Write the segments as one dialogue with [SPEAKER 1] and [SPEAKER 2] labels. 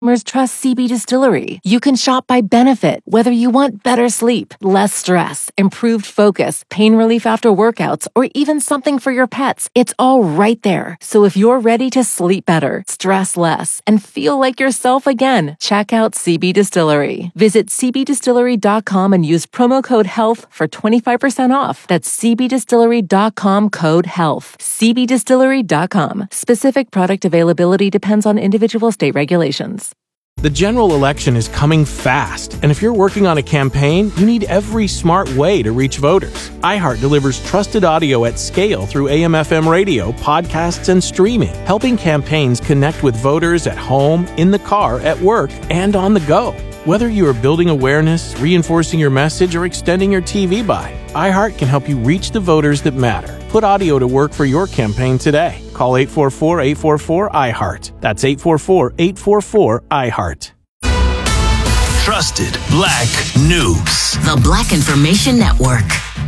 [SPEAKER 1] Customers trust CB Distillery. You can shop by benefit, whether you want better sleep, less stress, improved focus, pain relief after workouts, or even something for your pets. It's all right there. So if you're ready to sleep better, stress less, and feel like yourself again, check out CB Distillery. Visit cbdistillery.com and use promo code HEALTH for 25% off. That's cbdistillery.com code HEALTH. cbdistillery.com. Specific product availability depends on individual state regulations.
[SPEAKER 2] The general election is coming fast, and if you're working on a campaign, you need every smart way to reach voters. iHeart delivers trusted audio at scale through AM/FM radio, podcasts, and streaming, helping campaigns connect with voters at home, in the car, at work, and on the go. Whether you are building awareness, reinforcing your message, or extending your TV buy, iHeart can help you reach the voters that matter. Put audio to work for your campaign today. Call 844-844-iHeart. That's 844-844-iHeart.
[SPEAKER 3] Trusted Black News.
[SPEAKER 4] The Black Information Network.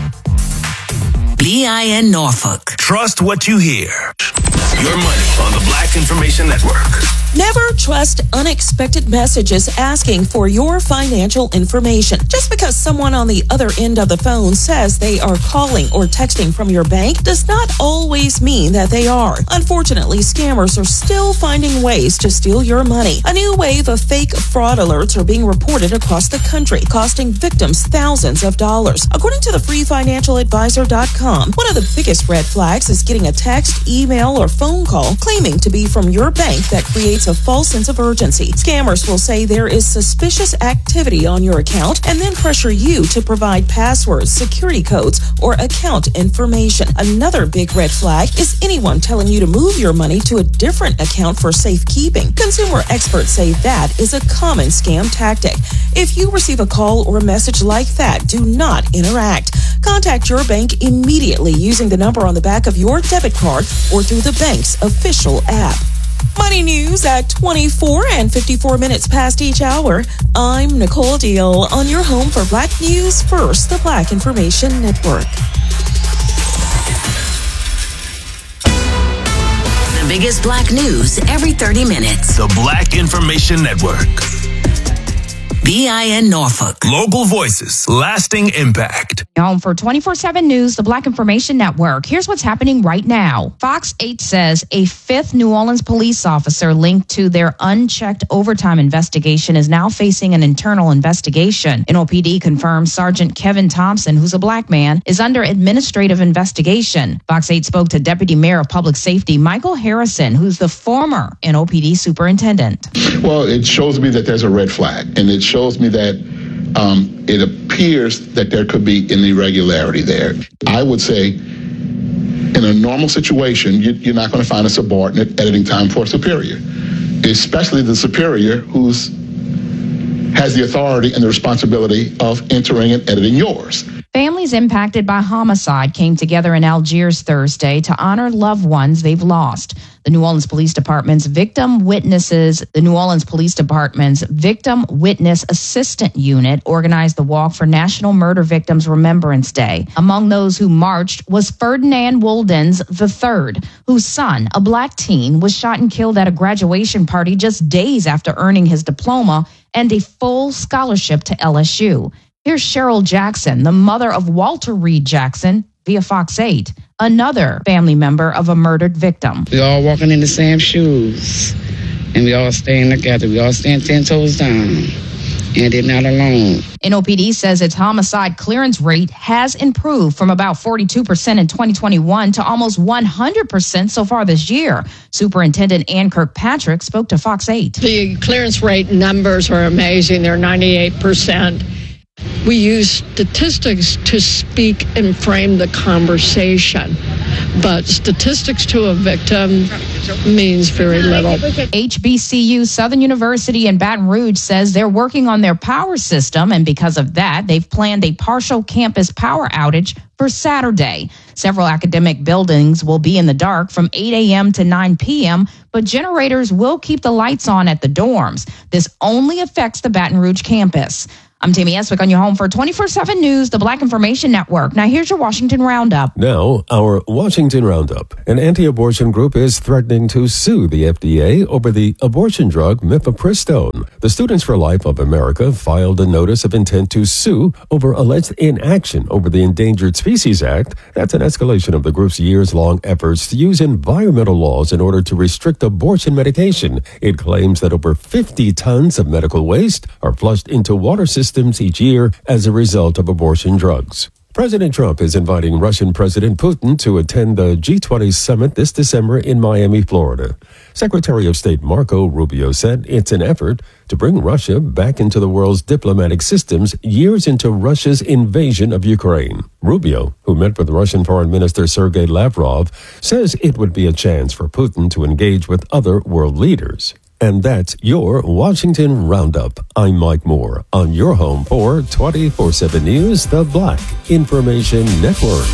[SPEAKER 4] BIN Norfolk.
[SPEAKER 3] Trust what you hear. Your money on the Black Information Network.
[SPEAKER 5] Never trust unexpected messages asking for your financial information. Just because someone on the other end of the phone says they are calling or texting from your bank does not always mean that they are. Unfortunately, scammers are still finding ways to steal your money. A new wave of fake fraud alerts are being reported across the country, costing victims thousands of dollars. According to the freefinancialadvisor.com, one of the biggest red flags is getting a text, email, or phone call claiming to be from your bank that creates a false sense of urgency. Scammers will say there is suspicious activity on your account and then pressure you to provide passwords, security codes, or account information. Another big red flag is anyone telling you to move your money to a different account for safekeeping. Consumer experts say that is a common scam tactic. If you receive a call or a message like that, do not interact. Contact your bank immediately using the number on the back of your debit card or through the bank's official app. Money news at 24 and 54 minutes past each hour. I'm Nicole Deal on your home for Black News First, the Black Information Network.
[SPEAKER 4] The biggest black news every 30 minutes.
[SPEAKER 3] The Black Information Network.
[SPEAKER 4] BIN Norfolk.
[SPEAKER 3] Local voices, lasting impact.
[SPEAKER 6] Home for 24/7 News, the Black Information Network. Here's what's happening right now. Fox 8 says a fifth New Orleans police officer linked to their unchecked overtime investigation is now facing an internal investigation. NOPD confirms Sergeant Kevin Thompson, who's a black man, is under administrative investigation. Fox 8 spoke to Deputy Mayor of Public Safety Michael Harrison, who's the former NOPD superintendent.
[SPEAKER 7] Well, it shows me that there's a red flag, and it shows me that it appears that there could be an irregularity there. I would say in a normal situation, you're not going to find a subordinate editing time for a superior, especially the superior who's has the authority and the responsibility of entering and editing yours.
[SPEAKER 6] Families impacted by homicide came together in Algiers Thursday to honor loved ones they've lost. The New Orleans Police Department's Victim Witness Assistant Unit organized the walk for National Murder Victims Remembrance Day. Among those who marched was Ferdinand Woldens III, whose son, a black teen, was shot and killed at a graduation party just days after earning his diploma and a full scholarship to LSU. Here's Cheryl Jackson, the mother of Walter Reed Jackson, via Fox 8, another family member of a murdered victim.
[SPEAKER 8] We all walking in the same shoes, and we all staying together. We all stand 10 toes down, and they're not alone.
[SPEAKER 6] NOPD says its homicide clearance rate has improved from about 42% in 2021 to almost 100% so far this year. Superintendent Ann Kirkpatrick spoke to Fox 8.
[SPEAKER 9] The clearance rate numbers are amazing. They're 98%. We use statistics to speak and frame the conversation, but statistics to a victim means very little.
[SPEAKER 6] HBCU Southern University in Baton Rouge says they're working on their power system, and because of that, they've planned a partial campus power outage for Saturday. Several academic buildings will be in the dark from 8 a.m. to 9 p.m., but generators will keep the lights on at the dorms. This only affects the Baton Rouge campus. I'm Tammy Eswick on your home for 24/7 News, the Black Information Network. Now here's your Washington Roundup.
[SPEAKER 10] Now, our Washington Roundup. An anti-abortion group is threatening to sue the FDA over the abortion drug mifepristone. The Students for Life of America filed a notice of intent to sue over alleged inaction over the Endangered Species Act. That's an escalation of the group's years-long efforts to use environmental laws in order to restrict abortion medication. It claims that over 50 tons of medical waste are flushed into water systems each year as a result of abortion drugs. President Trump is inviting Russian President Putin to attend the G20 summit this December in Miami, Florida. Secretary of State Marco Rubio said it's an effort to bring Russia back into the world's diplomatic systems years into Russia's invasion of Ukraine. Rubio, who met with Russian Foreign Minister Sergei Lavrov, says it would be a chance for Putin to engage with other world leaders. And that's your Washington Roundup. I'm Mike Moore on your home for 24/7 News, the Black Information Network.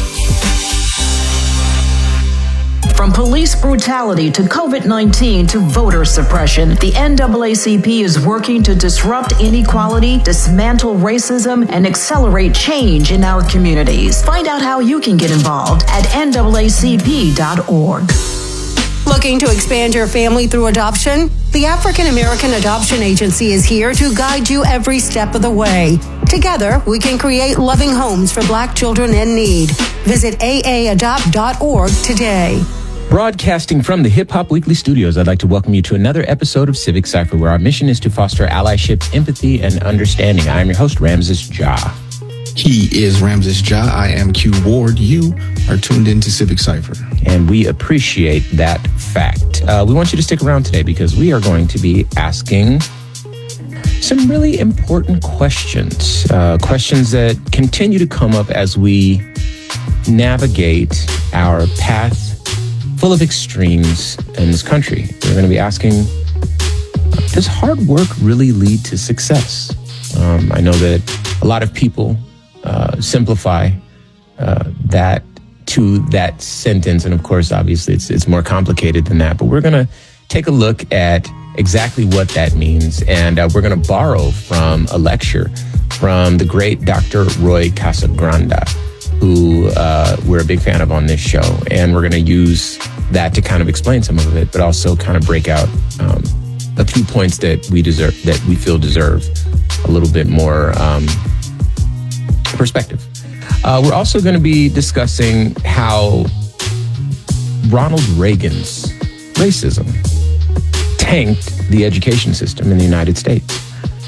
[SPEAKER 11] From police brutality to COVID-19 to voter suppression, the NAACP is working to disrupt inequality, dismantle racism, and accelerate change in our communities. Find out how you can get involved at NAACP.org.
[SPEAKER 12] Looking to expand your family through adoption? The African American Adoption Agency is here to guide you every step of the way. Together, we can create loving homes for Black children in need. Visit aadopt.org today.
[SPEAKER 13] Broadcasting from the Hip Hop Weekly studios, I'd like to welcome you to another episode of Civic Cypher, where our mission is to foster allyship, empathy, and understanding. I am your host, Ramses Ja.
[SPEAKER 14] He is Ramses Ja. I am Q Ward. You are tuned into Civic Cypher.
[SPEAKER 13] And we appreciate that fact. We want you to stick around today because we are going to be asking some really important questions. Questions that continue to come up as we navigate our path full of extremes in this country. We're going to be asking, does hard work really lead to success? I know that a lot of people simplify that to that sentence. And of course, obviously, it's more complicated than that. But we're going to take a look at exactly what that means. And we're going to borrow from a lecture from the great Dr. Roy Casagranda, who we're a big fan of on this show. And we're going to use that to kind of explain some of it, but also kind of break out a few points that we feel deserve a little bit more perspective. We're also going to be discussing how Ronald Reagan's racism tanked the education system in the United States.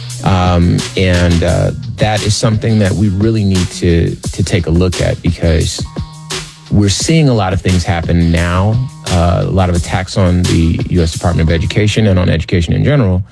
[SPEAKER 13] That is something that we really need to take a look at, because we're seeing a lot of things happen now, a lot of attacks on the U.S. Department of Education and on education in general.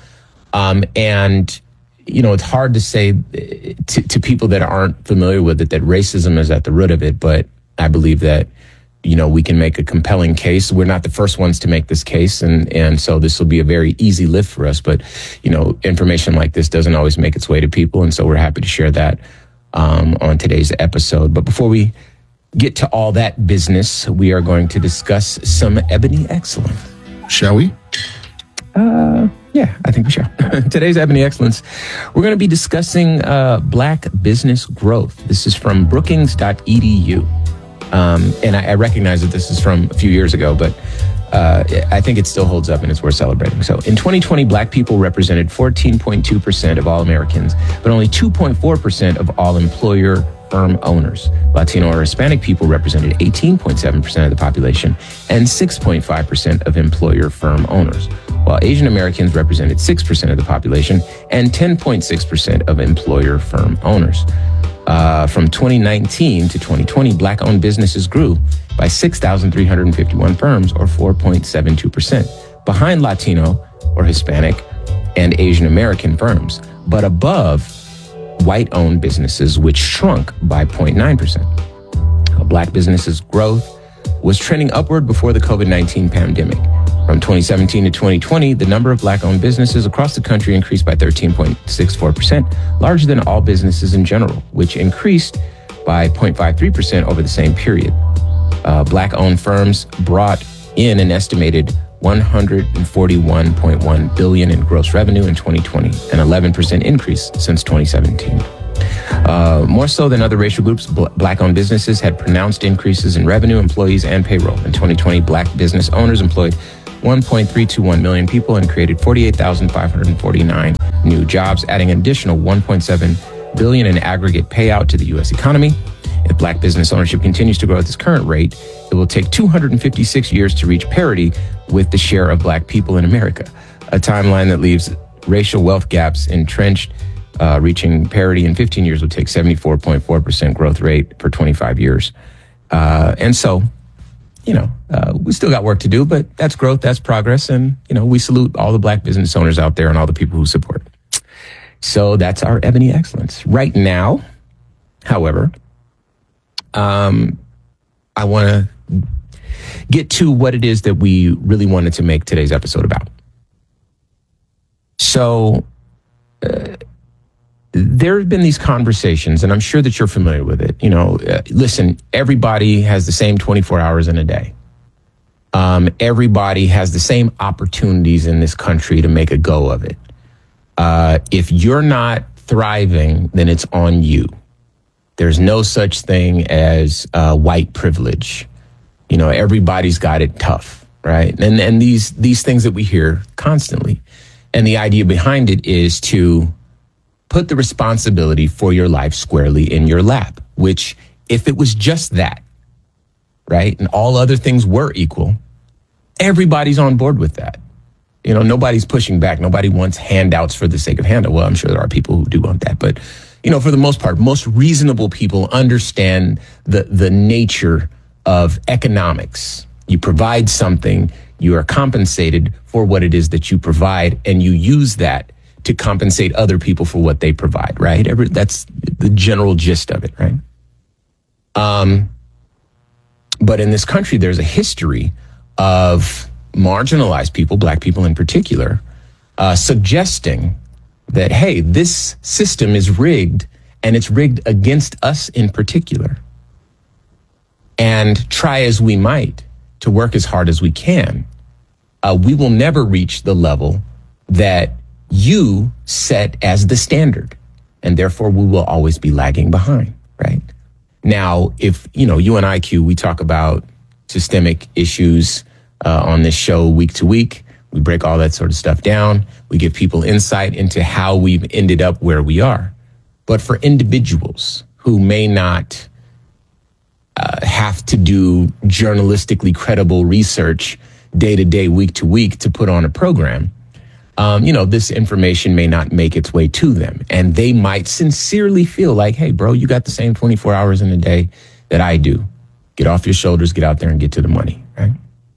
[SPEAKER 13] You know, it's hard to say to people that aren't familiar with it that racism is at the root of it. But I believe that, you know, we can make a compelling case. We're not the first ones to make this case. And so this will be a very easy lift for us. But, you know, information like this doesn't always make its way to people. And so we're happy to share that on today's episode. But before we get to all that business, we are going to discuss some Ebony Excellence.
[SPEAKER 14] Shall we?
[SPEAKER 13] Yeah, I think we shall. Today's Ebony Excellence, we're going to be discussing Black business growth. This is from Brookings.edu. And I recognize that this is from a few years ago, but I think it still holds up and it's worth celebrating. So in 2020, Black people represented 14.2% of all Americans, but only 2.4% of all employer firm owners. Latino or Hispanic people represented 18.7% of the population and 6.5% of employer firm owners, while Asian Americans represented 6% of the population and 10.6% of employer firm owners. From 2019 to 2020, Black-owned businesses grew by 6,351 firms, or 4.72%, behind Latino or Hispanic and Asian American firms, but above white-owned businesses, which shrunk by 0.9%. Black businesses' growth was trending upward before the COVID-19 pandemic. From 2017 to 2020, the number of Black-owned businesses across the country increased by 13.64%, larger than all businesses in general, which increased by 0.53% over the same period. Black-owned firms brought in an estimated $141.1 billion in gross revenue in 2020, an 11% increase since 2017. More so than other racial groups, black-owned businesses had pronounced increases in revenue, employees, and payroll. In 2020, black business owners employed 1.321 million people and created 48,549 new jobs, adding an additional $1.7 billion in aggregate payout to the U.S. economy. If black business ownership continues to grow at this current rate, it will take 256 years to reach parity with the share of black people in America, a timeline that leaves racial wealth gaps entrenched. Reaching parity in 15 years would take 74.4% growth rate for 25 years. And so, we still got work to do, but that's growth, that's progress. And, we salute all the black business owners out there and all the people who support. So that's our Ebony Excellence. Right now, however, I want to get to what it is that we really wanted to make today's episode about. So there have been these conversations, and I'm sure that you're familiar with it. Listen, everybody has the same 24 hours in a day. Everybody has the same opportunities in this country to make a go of it. If you're not thriving, then it's on you. There's no such thing as white privilege. Everybody's got it tough, right? And these things that we hear constantly. And the idea behind it is to put the responsibility for your life squarely in your lap, which if it was just that, right, and all other things were equal, everybody's on board with that. Nobody's pushing back. Nobody wants handouts for the sake of handout. Well, I'm sure there are people who do want that. But, for the most part, most reasonable people understand the nature of economics. You provide something, you are compensated for what it is that you provide, and you use that to compensate other people for what they provide, right? That's the general gist of it, right? But in this country, there's a history of marginalized people, black people in particular, suggesting that, hey, this system is rigged, and it's rigged against us in particular. And try as we might to work as hard as we can, we will never reach the level that you set as the standard, and therefore we will always be lagging behind, right? Now, if, you and IQ, we talk about systemic issues on this show week to week. We break all that sort of stuff down. We give people insight into how we've ended up where we are. But for individuals who may not have to do journalistically credible research day to day, week to week to put on a program, this information may not make its way to them. And they might sincerely feel like, hey, bro, you got the same 24 hours in a day that I do. Get off your shoulders, get out there and get to the money, right?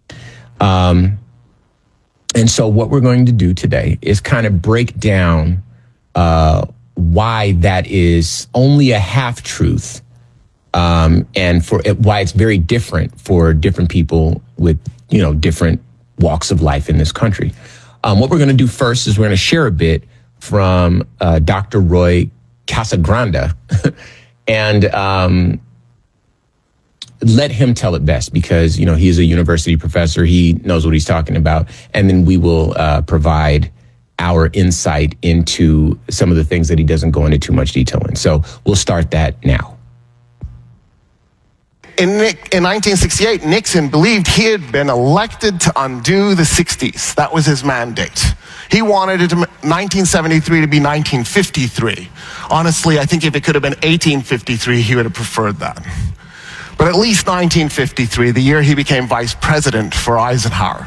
[SPEAKER 13] And so what we're going to do today is kind of break down why that is only a half-truth, and for why it's very different for different people with, different walks of life in this country. What we're going to do first is we're going to share a bit from Dr. Roy Casagranda and let him tell it best because, he's a university professor. He knows what he's talking about. And then we will provide our insight into some of the things that he doesn't go into too much detail in. So we'll start that now.
[SPEAKER 15] In 1968, Nixon believed he had been elected to undo the 60s. That was his mandate. He wanted it 1973 to be 1953. Honestly, I think if it could have been 1853, he would have preferred that. But at least 1953, the year he became vice president for Eisenhower.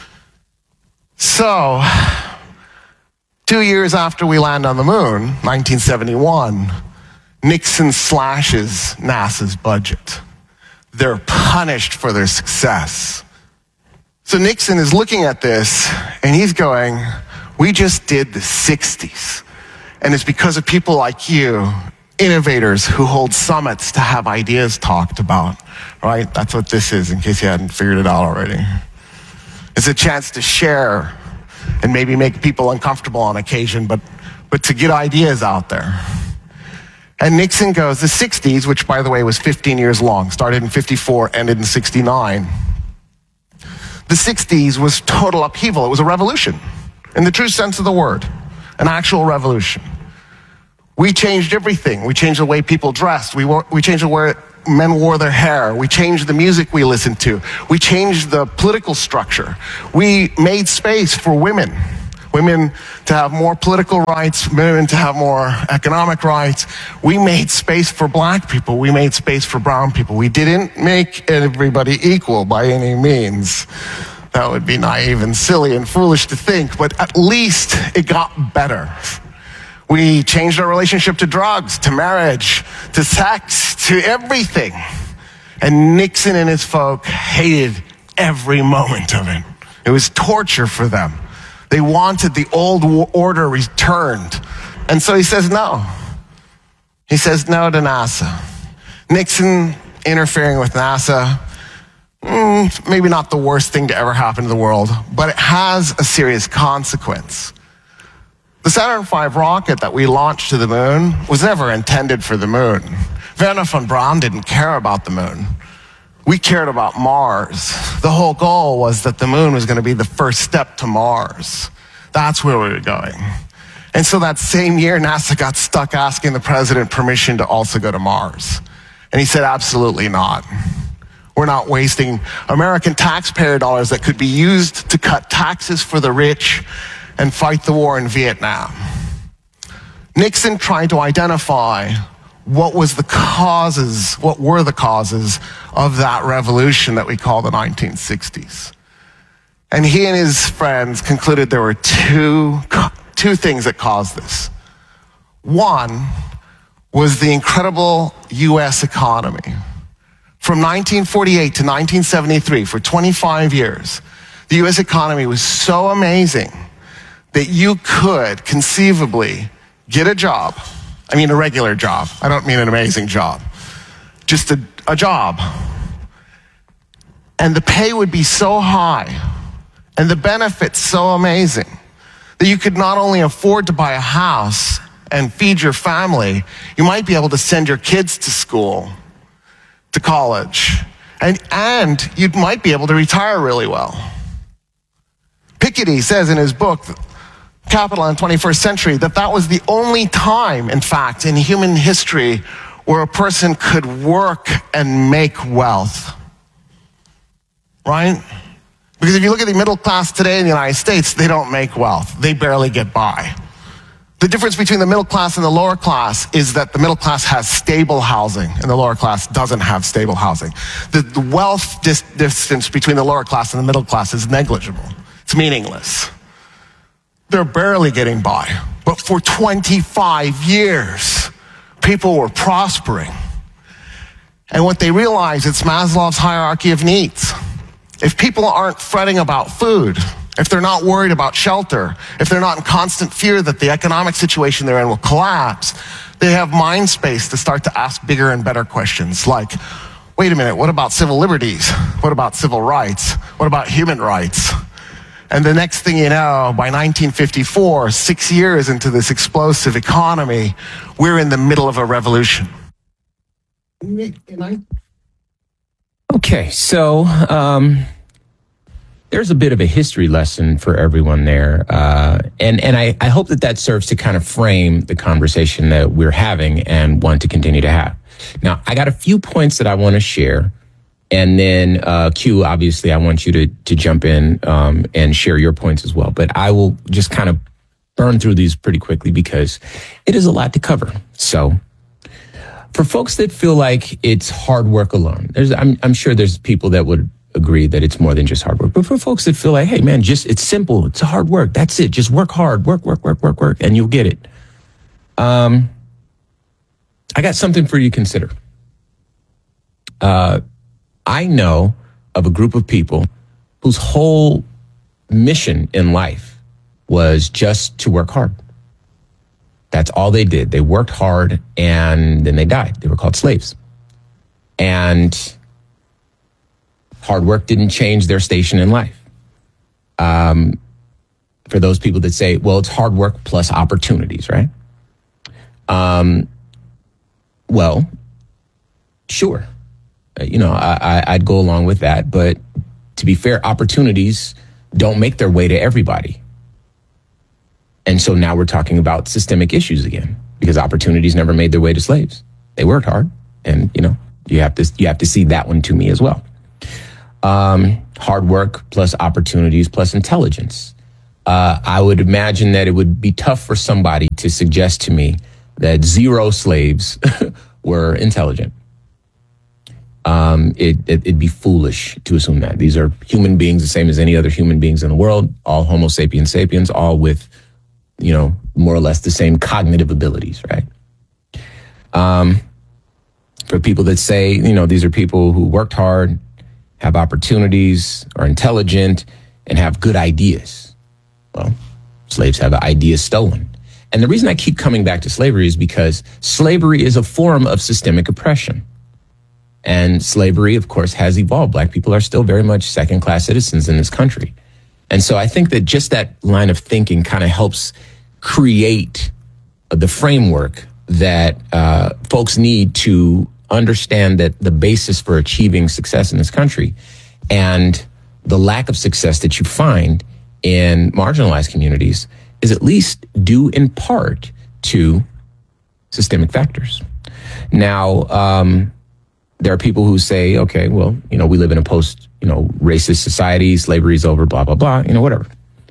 [SPEAKER 15] So, 2 years after we land on the moon, 1971, Nixon slashes NASA's budget. They're punished for their success. So Nixon is looking at this and he's going, we just did the 60s. And it's because of people like you, innovators who hold summits to have ideas talked about, right? That's what this is, in case you hadn't figured it out already. It's a chance to share and maybe make people uncomfortable on occasion, but to get ideas out there. And Nixon goes, the 60s, which by the way was 15 years long, started in 54, ended in 69. The 60s was total upheaval. It was a revolution, in the true sense of the word, an actual revolution. We changed everything. We changed the way people dressed. We changed the way men wore their hair. We changed the music we listened to. We changed the political structure. We made space for women. Women to have more political rights, women to have more economic rights. We made space for black people. We made space for brown people. We didn't make everybody equal by any means. That would be naive and silly and foolish to think, but at least it got better. We changed our relationship to drugs, to marriage, to sex, to everything. And Nixon and his folk hated every moment of it. It was torture for them. They wanted the old order returned. And so he says no. He says no to NASA. Nixon interfering with NASA, maybe not the worst thing to ever happen to the world, but it has a serious consequence. The Saturn V rocket that we launched to the moon was never intended for the moon. Wernher von Braun didn't care about the moon. We cared about Mars. The whole goal was that the moon was going to be the first step to Mars. That's where we were going. And so that same year, NASA got stuck asking the president permission to also go to Mars. And he said, absolutely not. We're not wasting American taxpayer dollars that could be used to cut taxes for the rich and fight the war in Vietnam. Nixon tried to identify what were the causes of that revolution that we call the 1960s. And he and his friends concluded there were two things that caused this. One was the incredible U.S. economy. From 1948 to 1973, for 25 years, the U.S. economy was so amazing that you could conceivably get a job. I mean a regular job. I don't mean an amazing job. Just a job. And the pay would be so high and the benefits so amazing that you could not only afford to buy a house and feed your family, you might be able to send your kids to school, to college, and you might be able to retire really well. Piketty says in his book, Capital in the 21st Century, that was the only time, in fact, in human history where a person could work and make wealth. Right? Because if you look at the middle class today in the United States, they don't make wealth. They barely get by. The difference between the middle class and the lower class is that the middle class has stable housing and the lower class doesn't have stable housing. The wealth distance between the lower class and the middle class is negligible. It's meaningless. They're barely getting by. But for 25 years, people were prospering. And what they realized, it's Maslow's hierarchy of needs. If people aren't fretting about food, if they're not worried about shelter, if they're not in constant fear that the economic situation they're in will collapse, they have mind space to start to ask bigger and better questions like, wait a minute, what about civil liberties? What about civil rights? What about human rights? And the next thing you know, by 1954, 6 years into this explosive economy, we're in the middle of a revolution.
[SPEAKER 13] Okay, so there's a bit of a history lesson for everyone there. And I hope that serves to kind of frame the conversation that we're having and want to continue to have. Now, I got a few points that I want to share. And then, Q, obviously, I want you to jump in and share your points as well. But I will just kind of burn through these pretty quickly because it is a lot to cover. So for folks that feel like it's hard work alone, I'm sure there's people that would agree that it's more than just hard work. But for folks that feel like, hey, man, it's simple. It's hard work. That's it. Just work hard. Work, and you'll get it. I got something for you to consider. I know of a group of people whose whole mission in life was just to work hard. That's all they did. They worked hard and then they died. They were called slaves. And hard work didn't change their station in life. For those people that say, well, it's hard work plus opportunities, right? Well, sure. I'd go along with that. But to be fair, opportunities don't make their way to everybody. And so now we're talking about systemic issues again, because opportunities never made their way to slaves. They worked hard, and you have to see that one to me as well. Hard work plus opportunities plus intelligence. I would imagine that it would be tough for somebody to suggest to me that zero slaves were intelligent. It'd be foolish to assume that. These are human beings, the same as any other human beings in the world, all Homo sapiens sapiens, all with, more or less the same cognitive abilities, right? For people that say, these are people who worked hard, have opportunities, are intelligent, and have good ideas. Well, slaves have ideas stolen. And the reason I keep coming back to slavery is because slavery is a form of systemic oppression. And slavery, of course, has evolved. Black people are still very much second-class citizens in this country. And so I think that just that line of thinking kind of helps create the framework that folks need to understand that the basis for achieving success in this country and the lack of success that you find in marginalized communities is at least due in part to systemic factors. Now, there are people who say, okay, well, we live in a post-racist society, slavery is over, blah, blah, blah, whatever.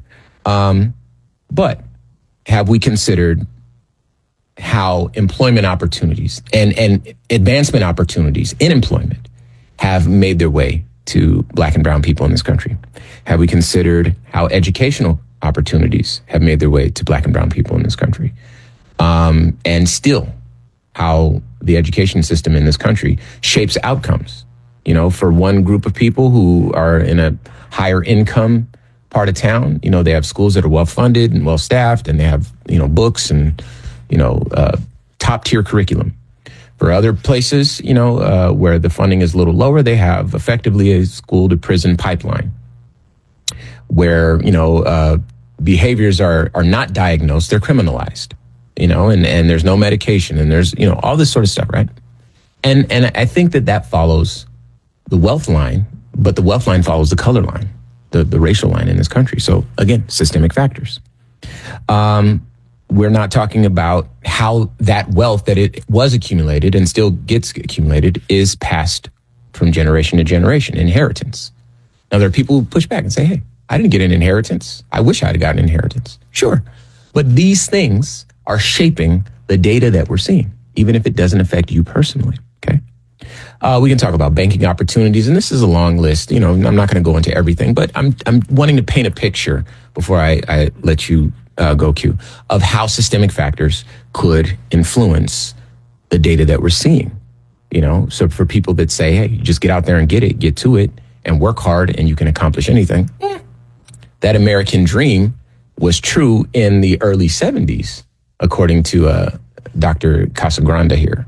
[SPEAKER 13] But have we considered how employment opportunities and advancement opportunities in employment have made their way to Black and brown people in this country? Have we considered how educational opportunities have made their way to Black and brown people in this country? And still, how the education system in this country shapes outcomes, for one group of people who are in a higher income part of town, they have schools that are well funded and well staffed, and they have, books and, top tier curriculum. For other places, where the funding is a little lower, they have effectively a school to prison pipeline where, behaviors are not diagnosed, they're criminalized. And there's no medication, and there's, all this sort of stuff, right? And I think that follows the wealth line, but the wealth line follows the color line, the racial line in this country. So again, systemic factors. We're not talking about how that wealth that it was accumulated and still gets accumulated is passed from generation to generation, inheritance. Now, there are people who push back and say, hey, I didn't get an inheritance. I wish I'd gotten an inheritance. Sure. But these things are shaping the data that we're seeing, even if it doesn't affect you personally, okay? We can talk about banking opportunities, and this is a long list. I'm not going to go into everything, but I'm wanting to paint a picture before I let you go, Q, of how systemic factors could influence the data that we're seeing. So for people that say, hey, just get out there and get to it, and work hard, and you can accomplish anything. That American dream was true in the early 70s. According to Dr. Casagrande here.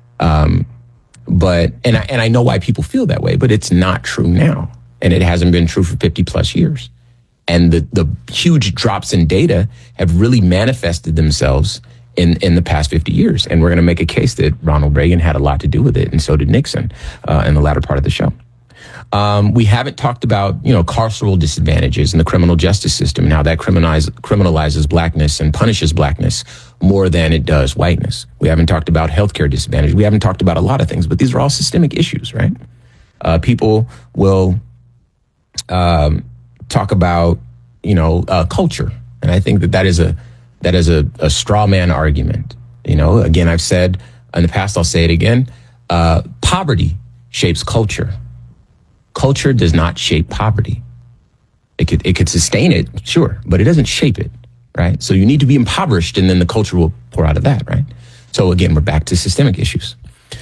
[SPEAKER 13] But I know why people feel that way, but it's not true now. And it hasn't been true for 50 plus years. And the huge drops in data have really manifested themselves in the past 50 years. And we're going to make a case that Ronald Reagan had a lot to do with it, and so did Nixon in the latter part of the show. We haven't talked about, carceral disadvantages in the criminal justice system and how that criminalizes blackness and punishes blackness more than it does whiteness. We haven't talked about healthcare disadvantage. We haven't talked about a lot of things, but these are all systemic issues, right? People will talk about, culture. And I think that is a straw man argument. Again, I've said in the past, I'll say it again. Poverty shapes culture. Culture does not shape poverty. It could sustain it, sure, but it doesn't shape it, right? So you need to be impoverished, and then the culture will pour out of that, right? So again, we're back to systemic issues.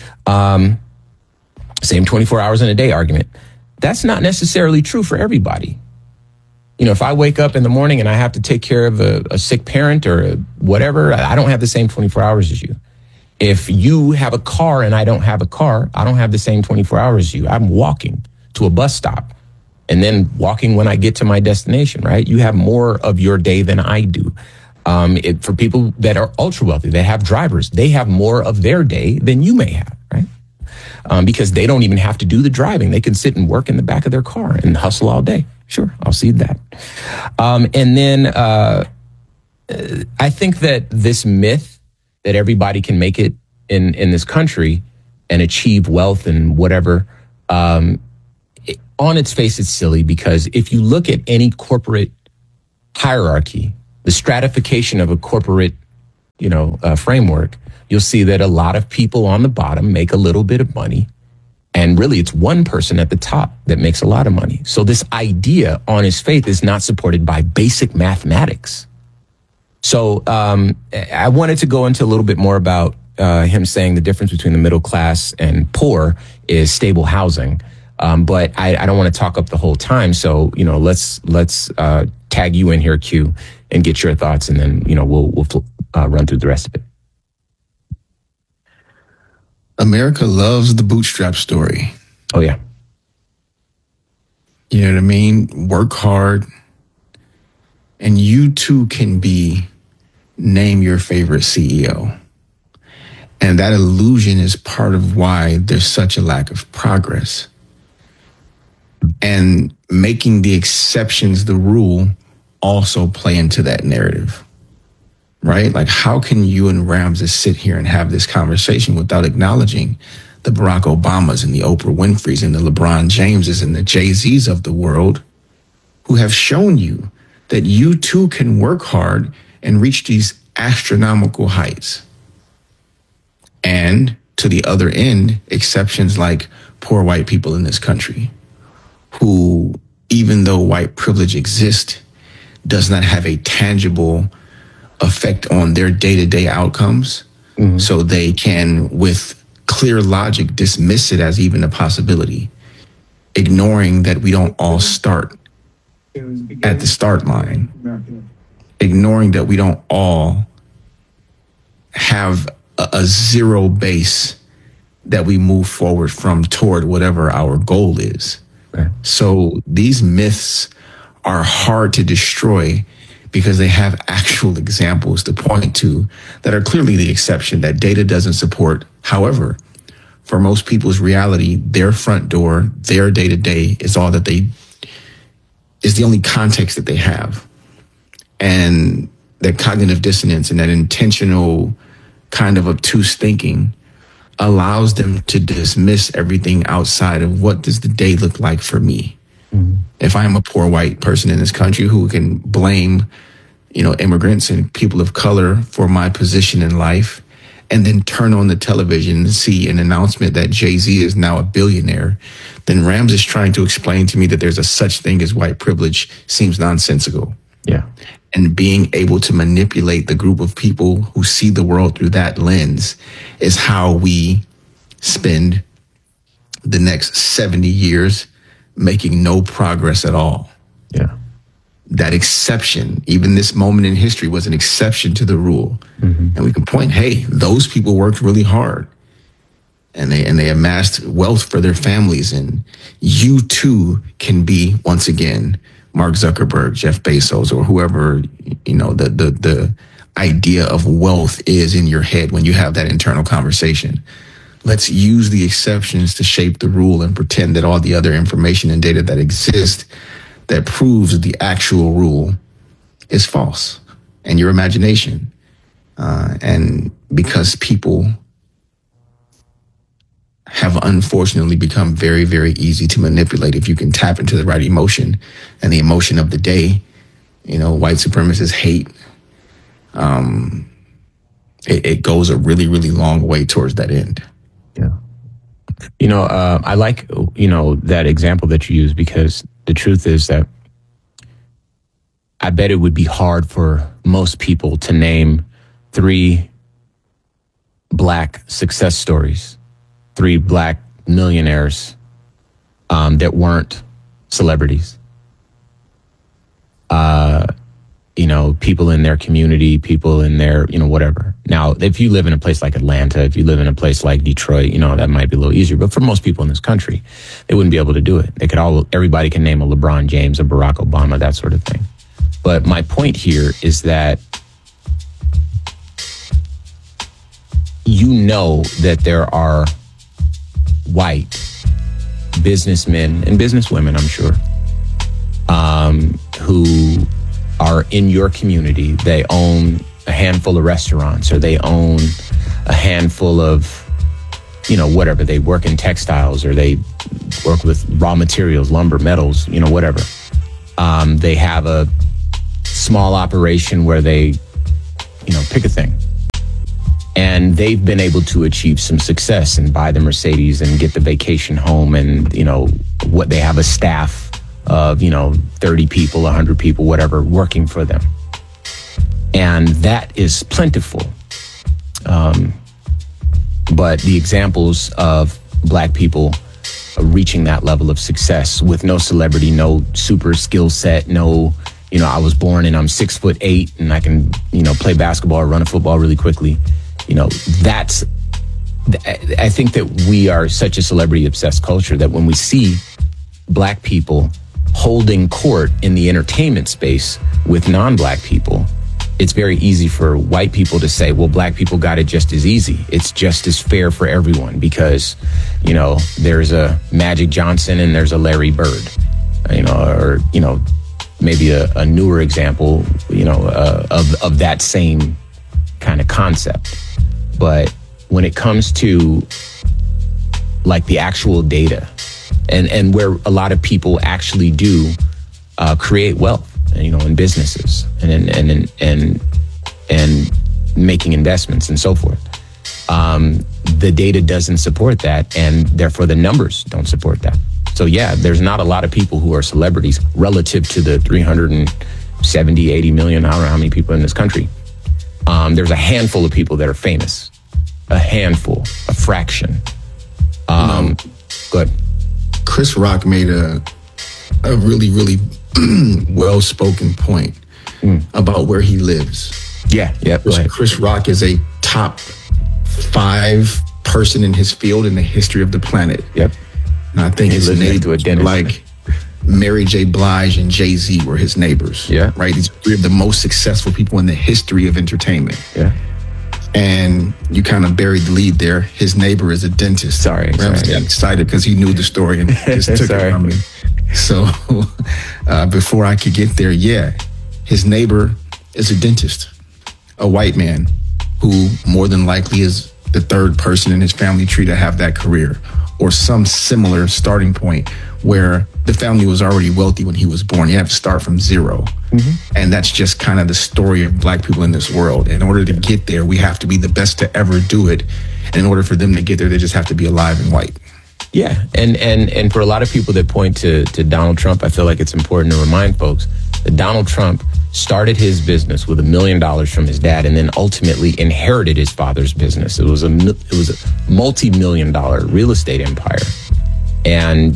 [SPEAKER 13] Same 24 hours in a day argument. That's not necessarily true for everybody. If I wake up in the morning and I have to take care of a sick parent or whatever, I don't have the same 24 hours as you. If you have a car and I don't have a car, I don't have the same 24 hours as you. I'm walking to a bus stop and then walking when I get to my destination, right? You have more of your day than I do. For people that are ultra wealthy, that have drivers, they have more of their day than you may have, right? because they don't even have to do the driving. They can sit and work in the back of their car and hustle all day. Sure, I'll see that. And then I think that this myth that everybody can make it in this country and achieve wealth and whatever, on its face, it's silly, because if you look at any corporate hierarchy, the stratification of a corporate, framework, you'll see that a lot of people on the bottom make a little bit of money. And really, it's one person at the top that makes a lot of money. So this idea on his faith is not supported by basic mathematics. So I wanted to go into a little bit more about him saying the difference between the middle class and poor is stable housing. But I don't want to talk up the whole time. So, let's tag you in here, Q, and get your thoughts. And then, we'll run through the rest of it.
[SPEAKER 14] America loves the bootstrap story.
[SPEAKER 13] Oh, yeah.
[SPEAKER 14] You know what I mean? Work hard. And you too can name your favorite CEO. And that illusion is part of why there's such a lack of progress. And making the exceptions the rule also play into that narrative. Right? Like, how can you and Ramses sit here and have this conversation without acknowledging the Barack Obamas and the Oprah Winfreys and the LeBron Jameses and the Jay-Z's of the world who have shown you that you too can work hard and reach these astronomical heights? And to the other end, exceptions like poor white people in this country who, even though white privilege exists, does not have a tangible effect on their day-to-day outcomes. Mm-hmm. So they can, with clear logic, dismiss it as even a possibility, ignoring that we don't all start at the start line, ignoring that we don't all have a zero base that we move forward from toward whatever our goal is. Right. So these myths are hard to destroy because they have actual examples to point to that are clearly the exception that data doesn't support. However, for most people's reality, their front door, their day-to-day is all that is the only context that they have. And that cognitive dissonance and that intentional kind of obtuse thinking allows them to dismiss everything outside of what does the day look like for me. Mm-hmm. If I'm a poor white person in this country who can blame, immigrants and people of color for my position in life, and then turn on the television and see an announcement that Jay-Z is now a billionaire, then Rams is trying to explain to me that there's a such thing as white privilege seems nonsensical.
[SPEAKER 13] Yeah.
[SPEAKER 14] And being able to manipulate the group of people who see the world through that lens is how we spend the next 70 years making no progress at all.
[SPEAKER 13] Yeah.
[SPEAKER 14] That exception, even this moment in history, was an exception to the rule. Mm-hmm. And we can point, hey, those people worked really hard and they amassed wealth for their families. And you too can be, once again, Mark Zuckerberg, Jeff Bezos, or whoever, the idea of wealth is in your head when you have that internal conversation. Let's use the exceptions to shape the rule and pretend that all the other information and data that exists that proves the actual rule is false and your imagination. And because people have unfortunately become very, very easy to manipulate if you can tap into the right emotion, and the emotion of the day, white supremacists hate, it goes a really, really long way towards that end.
[SPEAKER 13] Yeah. I like, that example that you use, because the truth is that I bet it would be hard for most people to name 3 Black success stories, 3 Black millionaires that weren't celebrities. People in their community, people in their, whatever. Now, if you live in a place like Atlanta, if you live in a place like Detroit, that might be a little easier. But for most people in this country, they wouldn't be able to do it. Everybody can name a LeBron James, a Barack Obama, that sort of thing. But my point here is that that there are white businessmen and businesswomen, I'm sure, who are in your community. They own a handful of restaurants, or they own a handful of, whatever. They work in textiles, or they work with raw materials, lumber, metals, whatever. They have a small operation where they, pick a thing. And they've been able to achieve some success and buy the Mercedes and get the vacation home, and, what they have a staff of, 30 people, 100 people, whatever, working for them. And that is plentiful. But the examples of Black people reaching that level of success with no celebrity, no super skill set, no, I was born and I'm 6'8" and I can, play basketball or run a football really quickly. I think that we are such a celebrity obsessed culture that when we see Black people holding court in the entertainment space with non-Black people, it's very easy for white people to say, well, Black people got it just as easy. It's just as fair for everyone because, there's a Magic Johnson and there's a Larry Bird, or maybe a newer example, of that same kind of concept. But when it comes to like the actual data and where a lot of people actually do create wealth, in businesses and making investments and so forth. The data doesn't support that, and therefore the numbers don't support that. So yeah, there's not a lot of people who are celebrities relative to the 370, 80 million, I don't know how many people in this country. There's a handful of people that are famous. A handful, a fraction. Go ahead.
[SPEAKER 14] Chris Rock made a really, really well-spoken point about where he lives.
[SPEAKER 13] Yeah.
[SPEAKER 14] Chris Rock is a top 5 person in his field in the history of the planet.
[SPEAKER 13] Yep.
[SPEAKER 14] And I think his neighbors, like Mary J. Blige and Jay-Z, were his neighbors.
[SPEAKER 13] Yeah.
[SPEAKER 14] Right? These are 3 of the most successful people in the history of entertainment.
[SPEAKER 13] Yeah.
[SPEAKER 14] And you kind of buried the lead there. His neighbor is a dentist.
[SPEAKER 13] Sorry.
[SPEAKER 14] Rams got excited because he knew the story and just took it from me. So before I could get there, his neighbor is a dentist, a white man who more than likely is the 3rd person in his family tree to have that career or some similar starting point where the family was already wealthy when he was born. You have to start from 0. Mm-hmm. And that's just kind of the story of Black people in this world. In order to get there, we have to be the best to ever do it. And in order for them to get there, they just have to be alive and white.
[SPEAKER 13] Yeah. And for a lot of people that point to Donald Trump, I feel like it's important to remind folks that Donald Trump started his business with $1 million from his dad and then ultimately inherited his father's business. It was a multi-million-dollar real estate empire. And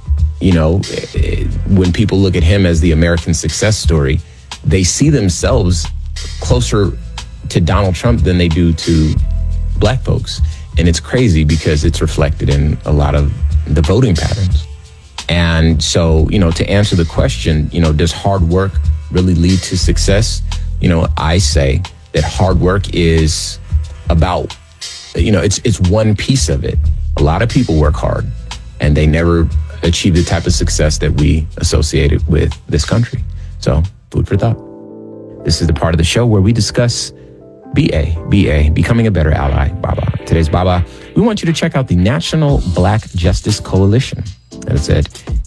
[SPEAKER 13] when people look at him as the American success story, they see themselves closer to Donald Trump than they do to Black folks. And it's crazy because it's reflected in a lot of the voting patterns. And so, to answer the question, does hard work really lead to success? I say that hard work is about, it's one piece of it. A lot of people work hard and they never achieve the type of success that we associated with this country. So, food for thought. This is the part of the show where we discuss BA, Becoming a Better Ally, BABA. Today's BABA, we want you to check out the National Black Justice Coalition. That's at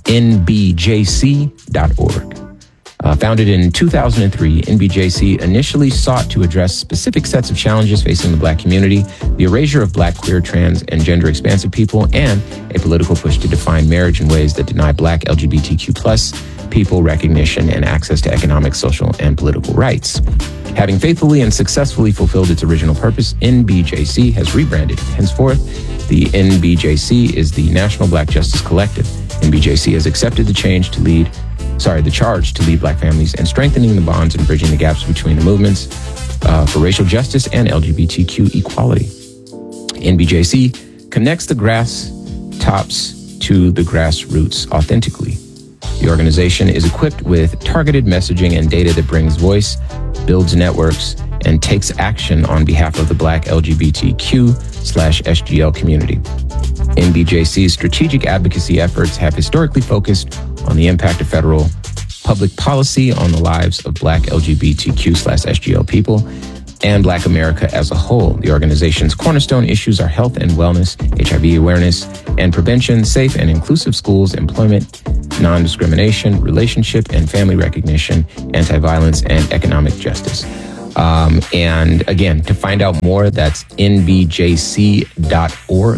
[SPEAKER 13] nbjc.org. Founded in 2003, NBJC initially sought to address specific sets of challenges facing the Black community, the erasure of Black, queer, trans, and gender-expansive people, and a political push to define marriage in ways that deny Black LGBTQ+ people recognition and access to economic, social, and political rights. Having faithfully and successfully fulfilled its original purpose, NBJC has rebranded. Henceforth, the NBJC is the National Black Justice Collective. NBJC has accepted the charge to lead Black families and strengthening the bonds and bridging the gaps between the movements for racial justice and LGBTQ equality. NBJC connects the grass tops to the grassroots authentically. The organization is equipped with targeted messaging and data that brings voice, builds networks, and takes action on behalf of the Black LGBTQ/SGL community. NBJC's strategic advocacy efforts have historically focused on the impact of federal public policy on the lives of Black LGBTQ/SGL people and Black America as a whole. The organization's cornerstone issues are health and wellness, HIV awareness and prevention, safe and inclusive schools, employment, non-discrimination, relationship and family recognition, anti-violence, and economic justice. And again, to find out more, that's nbjc.org.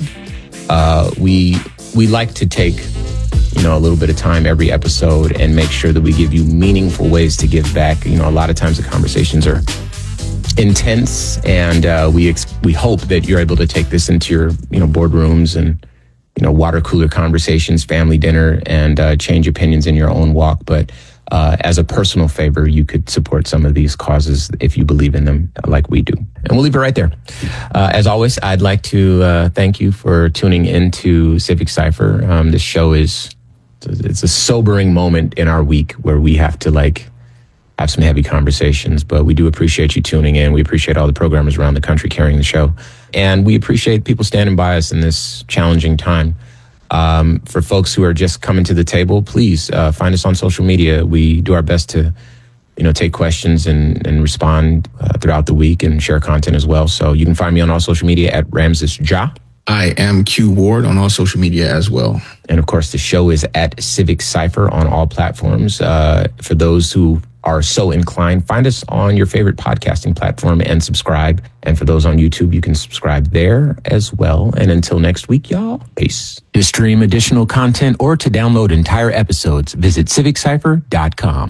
[SPEAKER 13] We like to take, a little bit of time every episode and make sure that we give you meaningful ways to give back. A lot of times the conversations are intense, and we hope that you're able to take this into your, boardrooms and, water cooler conversations, family dinner, and change opinions in your own walk. But as a personal favor, you could support some of these causes if you believe in them like we do. And we'll leave it right there. As always, I'd like to thank you for tuning into Civic Cypher. This show it's a sobering moment in our week where we have to have some heavy conversations, but we do appreciate you tuning in. We appreciate all the programmers around the country carrying the show. And we appreciate people standing by us in this challenging time. For folks who are just coming to the table, please find us on social media. We do our best to, take questions and respond throughout the week and share content as well. So you can find me on all social media at Ramses Ja.
[SPEAKER 14] I am Q Ward on all social media as well.
[SPEAKER 13] And of course, the show is at Civic Cypher on all platforms. For those who are so inclined, find us on your favorite podcasting platform and subscribe. And for those on YouTube, you can subscribe there as well. And until next week, y'all, peace. To stream additional content or to download entire episodes, visit civiccypher.com.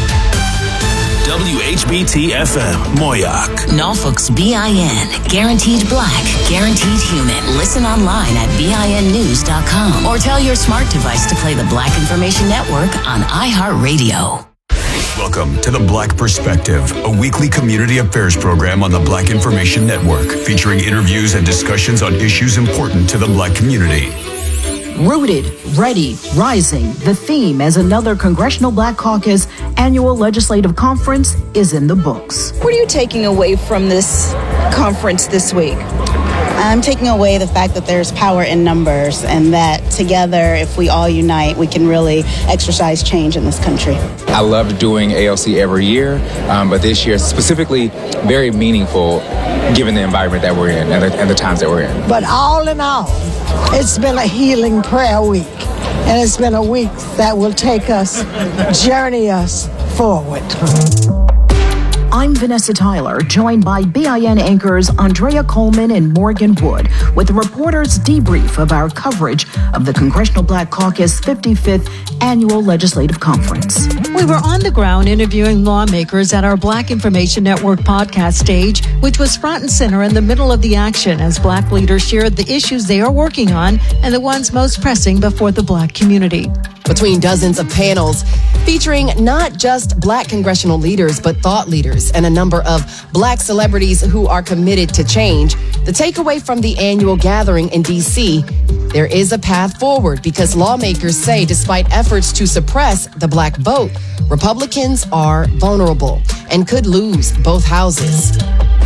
[SPEAKER 3] WHBT-FM, Moyoc.
[SPEAKER 4] Norfolk's BIN. Guaranteed Black, guaranteed human. Listen online at BINnews.com or tell your smart device to play the Black Information Network on iHeartRadio.
[SPEAKER 3] Welcome to The Black Perspective, a weekly community affairs program on the Black Information Network, featuring interviews and discussions on issues important to the Black community.
[SPEAKER 11] Rooted, ready, rising. The theme as another Congressional Black Caucus annual legislative conference is in the books.
[SPEAKER 16] What are you taking away from this conference this week?
[SPEAKER 17] I'm taking away the fact that there's power in numbers and that together, if we all unite, we can really exercise change in this country.
[SPEAKER 18] I love doing ALC every year, but this year specifically very meaningful given the environment that we're in and the times that we're in.
[SPEAKER 19] But all in all, it's been a healing prayer week, and it's been a week that will take us, journey us forward.
[SPEAKER 11] I'm Vanessa Tyler, joined by BIN anchors Andrea Coleman and Morgan Wood with the reporters' debrief of our coverage of the Congressional Black Caucus 55th Annual Legislative Conference.
[SPEAKER 20] We were on the ground interviewing lawmakers at our Black Information Network podcast stage, which was front and center in the middle of the action as Black leaders shared the issues they are working on and the ones most pressing before the Black community.
[SPEAKER 21] Between dozens of panels featuring not just Black congressional leaders, but thought leaders and a number of Black celebrities who are committed to change, the takeaway from the annual gathering in D.C., there is a path forward because lawmakers say despite efforts to suppress the Black vote, Republicans are vulnerable and could lose both houses.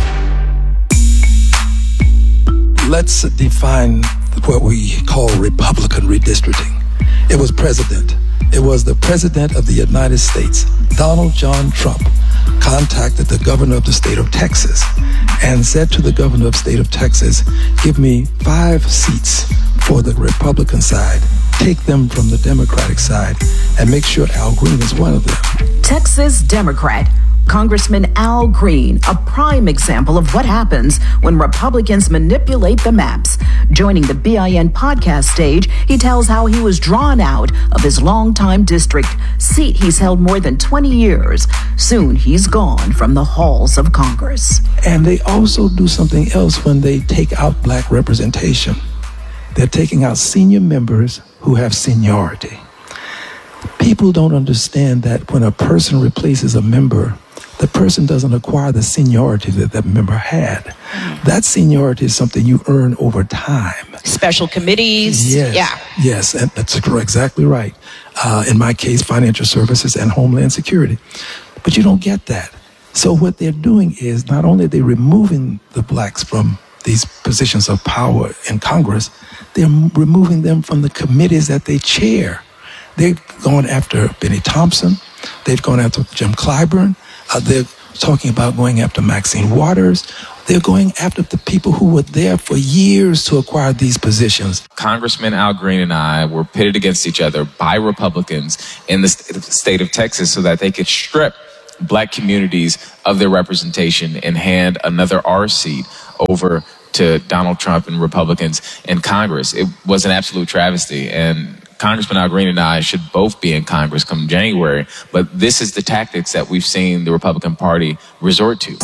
[SPEAKER 22] Let's define what we call Republican redistricting. It was the President of the United States, Donald John Trump, contacted the governor of the state of Texas and said to the governor of the state of Texas, give me 5 seats for the Republican side, take them from the Democratic side, and make sure Al Green is one of them.
[SPEAKER 11] Texas Democrat Congressman Al Green, a prime example of what happens when Republicans manipulate the maps. Joining the BIN podcast stage, he tells how he was drawn out of his longtime district, seat he's held more than 20 years. Soon he's gone from the halls of Congress.
[SPEAKER 22] And they also do something else when they take out Black representation. They're taking out senior members who have seniority. People don't understand that when a person replaces a member, the person doesn't acquire the seniority that that member had. That seniority is something you earn over time.
[SPEAKER 5] Special committees.
[SPEAKER 22] Yes.
[SPEAKER 5] Yeah.
[SPEAKER 22] Yes, and that's exactly right. In my case, financial services and homeland security. But you don't get that. So what they're doing is not only are they removing the Blacks from these positions of power in Congress, they're removing them from the committees that they chair. They've gone after Benny Thompson. They've gone after Jim Clyburn. They're talking about going after Maxine Waters. They're going after the people who were there for years to acquire these positions.
[SPEAKER 18] Congressman Al Green and I were pitted against each other by Republicans in the state of Texas so that they could strip black communities of their representation and hand another R seat over to Donald Trump and Republicans in Congress. It was an absolute travesty, and Congressman Al Green and I should both be in Congress come January, but this is the tactics that we've seen the Republican Party resort to.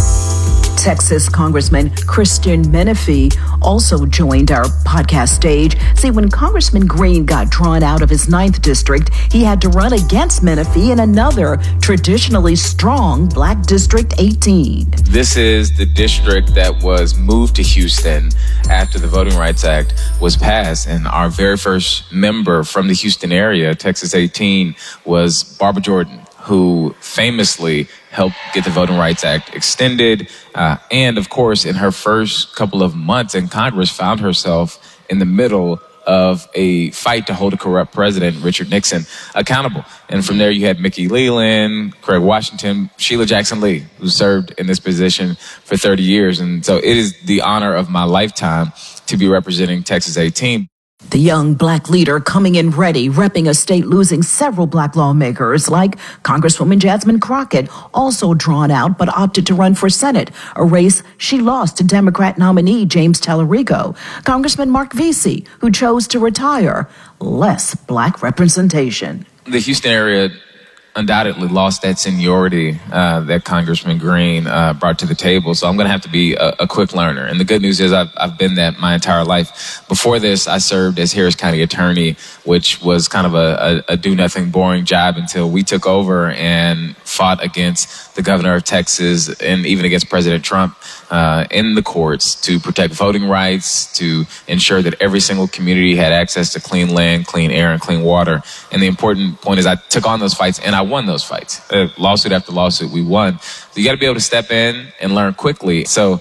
[SPEAKER 11] Texas Congressman Christian Menefee also joined our podcast stage. See, when Congressman Green got drawn out of his 9th district, he had to run against Menefee in another traditionally strong Black District 18.
[SPEAKER 18] This is the district that was moved to Houston after the Voting Rights Act was passed, and our very first member from the Houston area, Texas 18, was Barbara Jordan, who famously helped get the Voting Rights Act extended. And of course, in her first couple of months in Congress, found herself in the middle of a fight to hold a corrupt president, Richard Nixon, accountable. And from there, you had Mickey Leland, Craig Washington, Sheila Jackson Lee, who served in this position for 30 years. And so it is the honor of my lifetime to be representing Texas 18.
[SPEAKER 11] The young Black leader coming in ready, repping a state losing several Black lawmakers like Congresswoman Jasmine Crockett, also drawn out but opted to run for Senate, a race she lost to Democrat nominee James Tallarico. Congressman Mark Vesey, who chose to retire. Less Black representation.
[SPEAKER 18] The Houston area undoubtedly lost that seniority that Congressman Green brought to the table. So I'm going to have to be a quick learner. And the good news is I've been that my entire life. Before this, I served as Harris County attorney, which was kind of a do-nothing, boring job until we took over and fought against the governor of Texas and even against President Trump in the courts to protect voting rights, to ensure that every single community had access to clean land, clean air, and clean water. And the important point is I took on those fights and I won those fights. Lawsuit after lawsuit, we won. So you got to be able to step in and learn quickly. So,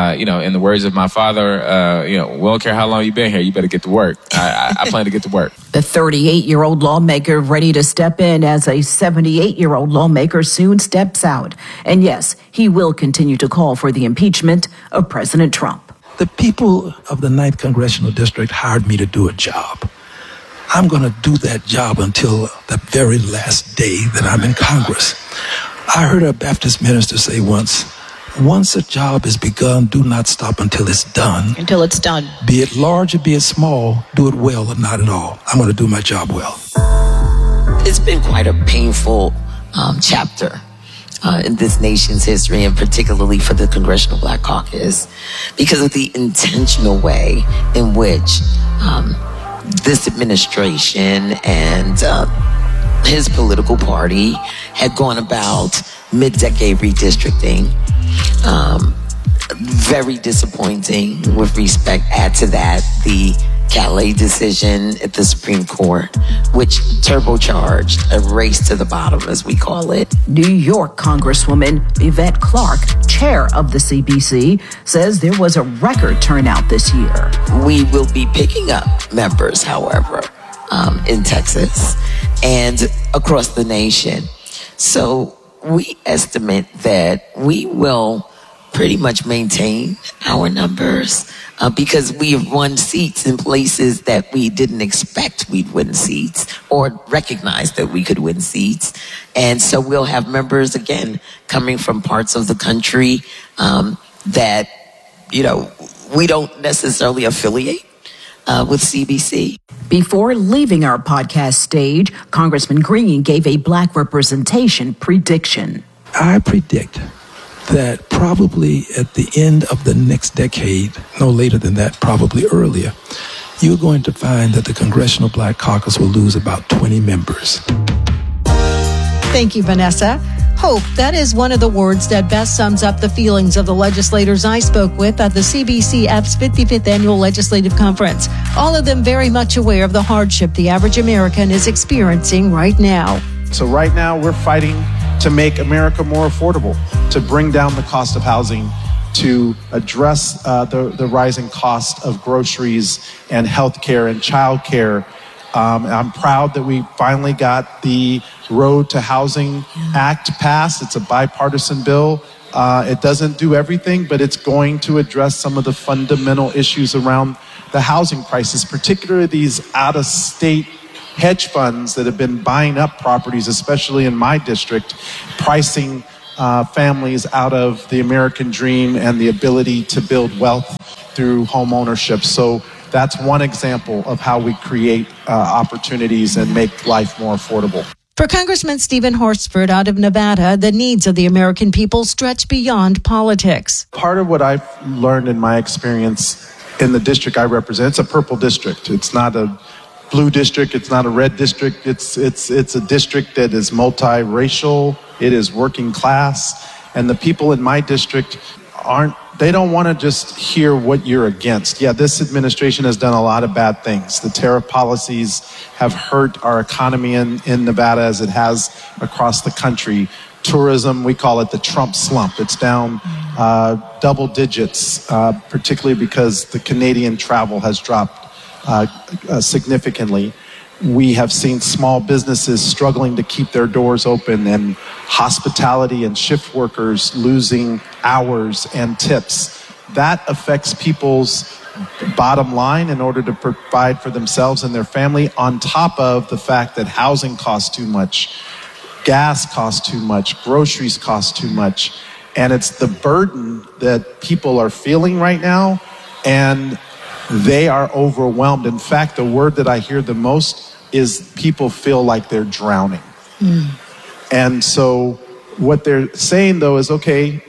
[SPEAKER 18] in the words of my father, we don't care how long you've been here, you better get to work. I plan to get to work.
[SPEAKER 11] The 38-year-old lawmaker ready to step in as a 78-year-old lawmaker soon steps out. And yes, he will continue to call for the impeachment of President Trump.
[SPEAKER 22] The people of the 9th Congressional District hired me to do a job. I'm going to do that job until the very last day that I'm in Congress. I heard a Baptist minister say once a job is begun, do not stop until it's done.
[SPEAKER 16] Until it's done.
[SPEAKER 22] Be it large or be it small, do it well or not at all. I'm going to do my job well.
[SPEAKER 1] It's been quite a painful chapter in this nation's history, and particularly for the Congressional Black Caucus, because of the intentional way in which this administration and his political party had gone about mid-decade redistricting. Very disappointing with respect. Add to that the Calais decision at the Supreme Court, which turbocharged a race to the bottom, as we call it.
[SPEAKER 11] New York Congresswoman Yvette Clarke, chair of the CBC, says there was a record turnout this year.
[SPEAKER 1] We will be picking up members, however, in Texas and across the nation. So we estimate that we will pretty much maintain our numbers because we have won seats in places that we didn't expect we'd win seats or recognize that we could win seats. And so we'll have members, again, coming from parts of the country that, we don't necessarily affiliate with CBC.
[SPEAKER 11] Before leaving our podcast stage, Congressman Green gave a Black representation prediction.
[SPEAKER 22] I predict that probably at the end of the next decade, no later than that, probably earlier, you're going to find that the Congressional Black Caucus will lose about 20 members.
[SPEAKER 20] Thank you, Vanessa. Hope, that is one of the words that best sums up the feelings of the legislators I spoke with at the CBCF's 55th Annual Legislative Conference. All of them very much aware of the hardship the average American is experiencing right now.
[SPEAKER 2] So right now we're fighting to make America more affordable, to bring down the cost of housing, to address the rising cost of groceries and healthcare and childcare. I'm proud that we finally got the Road to Housing Act passed. It's a bipartisan bill. It doesn't do everything, but it's going to address some of the fundamental issues around the housing prices, particularly these out-of-state hedge funds that have been buying up properties, especially in my district, pricing families out of the American dream and the ability to build wealth through home ownership. So that's one example of how we create opportunities and make life more affordable.
[SPEAKER 20] For Congressman Stephen Horsford out of Nevada, the needs of the American people stretch beyond politics.
[SPEAKER 2] Part of what I've learned in my experience in the district I represent, it's a purple district. It's not a blue district. It's not a red district. It's a district that is multiracial. It is working class. And the people in my district they don't want to just hear what you're against. Yeah, this administration has done a lot of bad things. The tariff policies have hurt our economy in Nevada as it has across the country. Tourism, we call it the Trump slump. It's down double digits, particularly because the Canadian travel has dropped significantly. We have seen small businesses struggling to keep their doors open, and hospitality and shift workers losing hours and tips. That affects people's bottom line in order to provide for themselves and their family, on top of the fact that housing costs too much, gas costs too much, groceries cost too much. And it's the burden that people are feeling right now, and they are overwhelmed. In fact, the word that I hear the most is people feel like they're drowning. And so what they're saying, though, is, okay,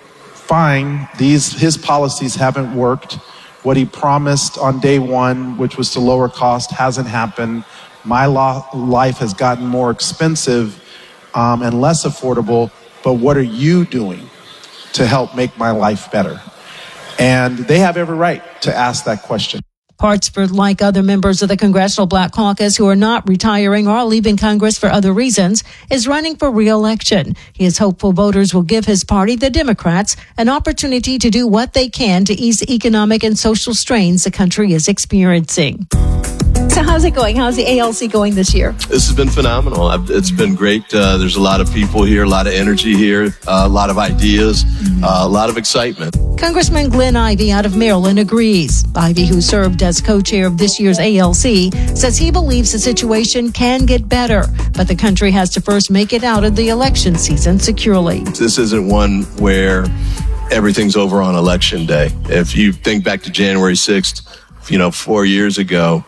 [SPEAKER 2] fine, his policies haven't worked. What he promised on day one, which was to lower cost, hasn't happened. My life has gotten more expensive and less affordable, but what are you doing to help make my life better? And they have every right to ask that question.
[SPEAKER 20] Horsford, like other members of the Congressional Black Caucus who are not retiring or leaving Congress for other reasons, is running for re-election. He is hopeful voters will give his party, the Democrats, an opportunity to do what they can to ease the economic and social strains the country is experiencing.
[SPEAKER 16] So how's it going? How's the ALC going this year?
[SPEAKER 7] This has been phenomenal. It's been great. There's a lot of people here, a lot of energy here, a lot of ideas, a lot of excitement.
[SPEAKER 20] Congressman Glenn Ivey out of Maryland agrees. Ivey, who served as co-chair of this year's ALC, says he believes the situation can get better, but the country has to first make it out of the election season securely.
[SPEAKER 7] This isn't one where everything's over on election day. If you think back to January 6th, 4 years ago,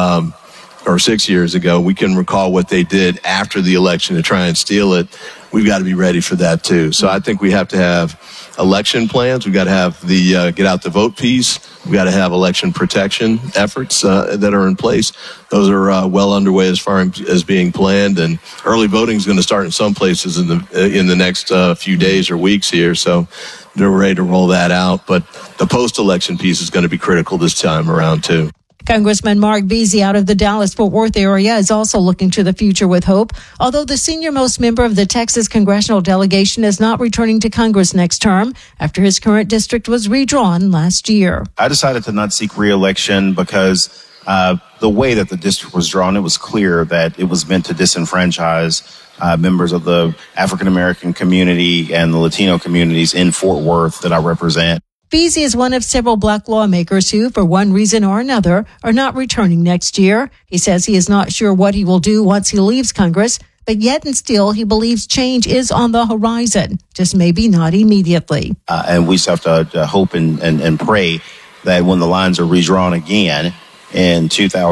[SPEAKER 7] or 6 years ago, we can recall what they did after the election to try and steal it. We've got to be ready for that too. So I think we have to have election plans. We've got to have the get out the vote piece. We've got to have election protection efforts that are in place. Those are well underway as far as being planned, and early voting is going to start in some places in the next few days or weeks here. So they're ready to roll that out. But the post-election piece is going to be critical this time around too.
[SPEAKER 20] Congressman Mark Veazey out of the Dallas-Fort Worth area is also looking to the future with hope, although the senior-most member of the Texas congressional delegation is not returning to Congress next term after his current district was redrawn last year.
[SPEAKER 23] I decided to not seek re-election because the way that the district was drawn, it was clear that it was meant to disenfranchise members of the African-American community and the Latino communities in Fort Worth that I represent.
[SPEAKER 20] Veazey is one of several black lawmakers who, for one reason or another, are not returning next year. He says he is not sure what he will do once he leaves Congress, but yet and still he believes change is on the horizon, just maybe not immediately.
[SPEAKER 23] And we just have to hope and pray that when the lines are redrawn again in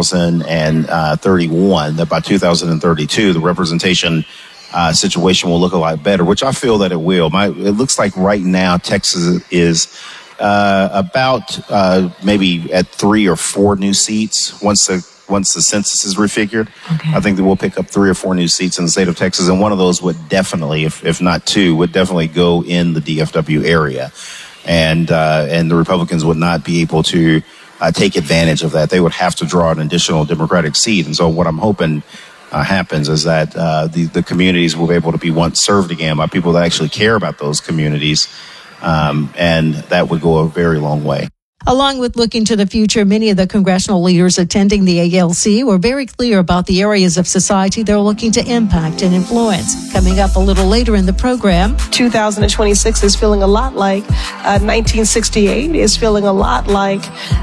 [SPEAKER 23] 2031, that by 2032, the representation situation will look a lot better, which I feel that it will. It looks like right now Texas is about maybe at 3 or 4 new seats once the census is refigured. Okay. I think that we'll pick up 3 or 4 new seats in the state of Texas, and one of those would definitely, if not 2, would definitely go in the DFW area, and the Republicans would not be able to take advantage of that. They would have to draw an additional Democratic seat, and so what I'm hoping happens is that the communities will be able to be once served again by people that actually care about those communities. And that would go a very long way.
[SPEAKER 20] Along with looking to the future, many of the congressional leaders attending the ALC were very clear about the areas of society they're looking to impact and influence. Coming up a little later in the program,
[SPEAKER 6] 2026 is feeling a lot like 1968, is feeling a lot like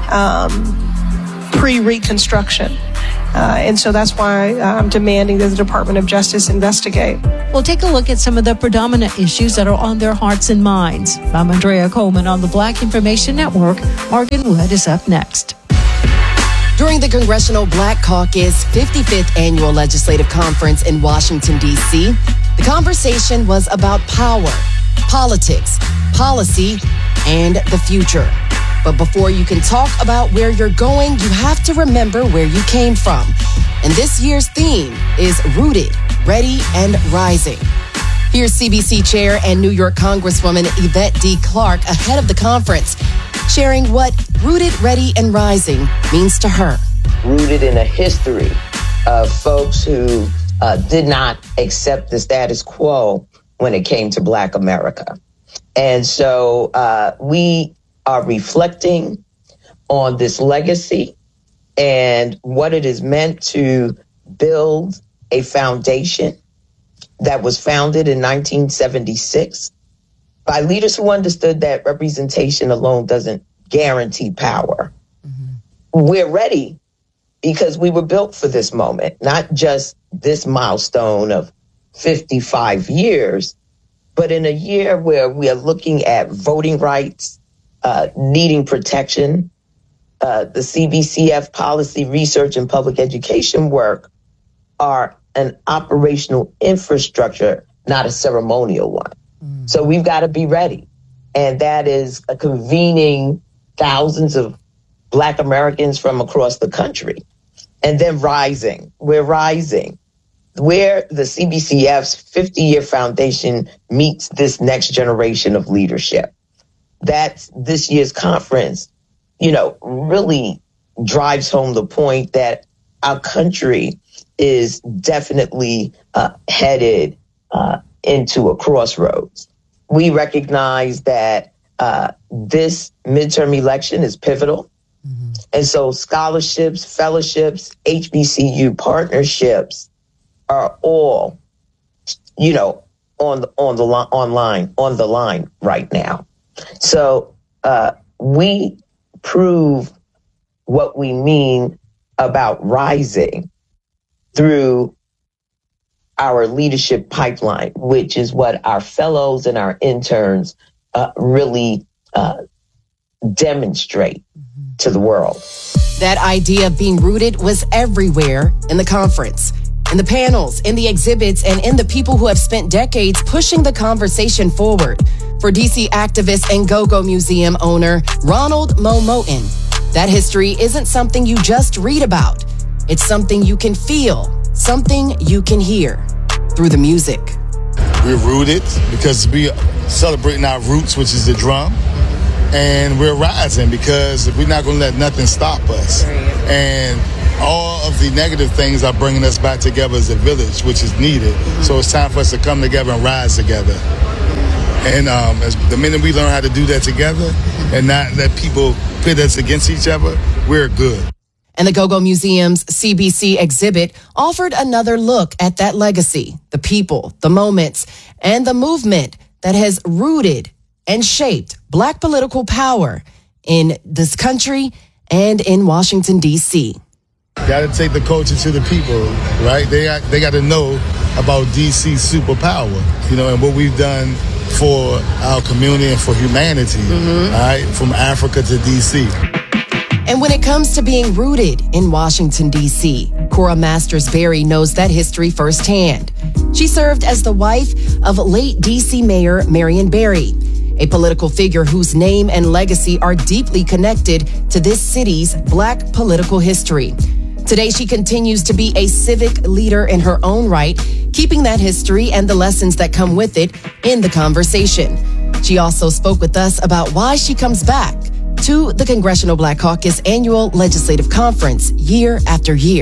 [SPEAKER 6] pre-Reconstruction. And so that's why I'm demanding that the Department of Justice investigate.
[SPEAKER 20] We'll take a look at some of the predominant issues that are on their hearts and minds. I'm Andrea Coleman on the Black Information Network. Morgan Wood is up next.
[SPEAKER 21] During the Congressional Black Caucus 55th Annual Legislative Conference in Washington, D.C., the conversation was about power, politics, policy, and the future. But before you can talk about where you're going, you have to remember where you came from. And this year's theme is Rooted, Ready, and Rising. Here's CBC Chair and New York Congresswoman Yvette D. Clarke ahead of the conference, sharing what Rooted, Ready, and Rising means to her.
[SPEAKER 1] Rooted in a history of folks who did not accept the status quo when it came to Black America. And so we are reflecting on this legacy and what it is meant to build a foundation that was founded in 1976 by leaders who understood that representation alone doesn't guarantee power. We're ready because we were built for this moment, not just this milestone of 55 years, but in a year where we are looking at voting rights, needing protection. The CBCF policy, research, and public education work are an operational infrastructure, not a ceremonial one. So we've got to be ready. And that is convening thousands of Black Americans from across the country. And then rising. We're rising. Where the CBCF's 50-year foundation meets this next generation of leadership. That this year's conference, really drives home the point that our country is definitely headed into a crossroads. We recognize that this midterm election is pivotal. And so scholarships, fellowships, HBCU partnerships are all, on the line right now. So we prove what we mean about rising through our leadership pipeline, which is what our fellows and our interns really demonstrate to the world.
[SPEAKER 21] That idea of being rooted was everywhere in the conference. In the panels, in the exhibits, and in the people who have spent decades pushing the conversation forward. For DC activist and Go-Go Museum owner Ronald Momotin, that history isn't something you just read about. It's something you can feel, something you can hear through the music.
[SPEAKER 8] We're rooted because we are celebrating our roots, which is the drum. And we're rising because we're not going to let nothing stop us. And all of the negative things are bringing us back together as a village, which is needed. So it's time for us to come together and rise together. And as the minute we learn how to do that together and not let people pit us against each other, we're good.
[SPEAKER 21] And the Go-Go Museum's CBC exhibit offered another look at that legacy, the people, the moments, and the movement that has rooted and shaped Black political power in this country and in Washington, D.C.
[SPEAKER 8] Got to take the culture to the people, right? They got to know about D.C.'s superpower, and what we've done for our community and for humanity, all right, from Africa to D.C.
[SPEAKER 21] And when it comes to being rooted in Washington, D.C., Cora Masters Berry knows that history firsthand. She served as the wife of late D.C. Mayor Marion Barry, a political figure whose name and legacy are deeply connected to this city's Black political history. Today, she continues to be a civic leader in her own right, keeping that history and the lessons that come with it in the conversation. She also spoke with us about why she comes back to the Congressional Black Caucus Annual Legislative Conference year after year.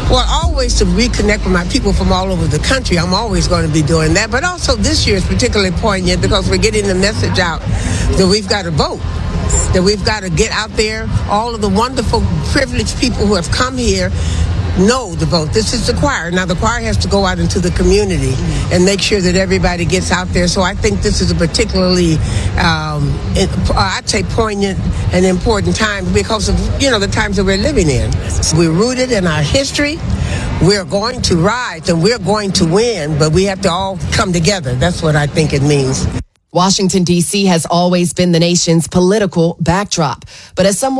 [SPEAKER 9] Well, always to reconnect with my people from all over the country. I'm always going to be doing that. But also this year is particularly poignant because we're getting the message out that we've got to vote, that we've got to get out there. All of the wonderful, privileged people who have come here know the vote. This is the choir. Now, the choir has to go out into the community and make sure that everybody gets out there. So I think this is a particularly, I'd say, poignant and important time because of, the times that we're living in. We're rooted in our history. We're going to rise and we're going to win, but we have to all come together. That's what I think it means.
[SPEAKER 21] Washington, D.C. has always been the nation's political backdrop. But as someone